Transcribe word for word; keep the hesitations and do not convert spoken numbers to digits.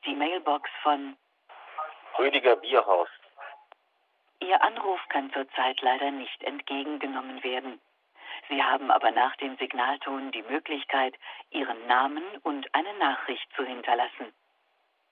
ist die Mailbox von Rüdiger Bierhaus. Ihr Anruf kann zurzeit leider nicht entgegengenommen werden. Sie haben aber nach dem Signalton die Möglichkeit, Ihren Namen und eine Nachricht zu hinterlassen.